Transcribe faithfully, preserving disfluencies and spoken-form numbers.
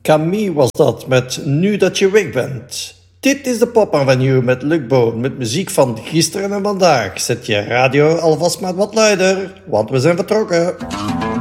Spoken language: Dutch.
Camille was dat met Nu dat je weg bent. Dit is de Pop Avenue met Luc Boon met muziek van gisteren en vandaag. Zet je radio alvast maar wat luider, want we zijn vertrokken.